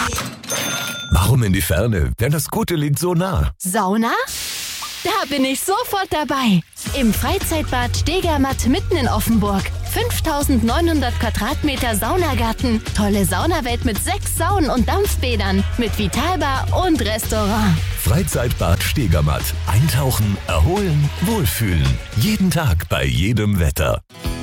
Warum in die Ferne, wenn das Gute liegt so nah? Sauna? Da bin ich sofort dabei. Im Freizeitbad Stegermatt mitten in Offenburg. 5900 Quadratmeter Saunagarten. Tolle Saunawelt mit 6 Saunen und Dampfbädern. Mit Vitalbar und Restaurant. Freizeitbad Stegermatt. Eintauchen, erholen, wohlfühlen. Jeden Tag bei jedem Wetter.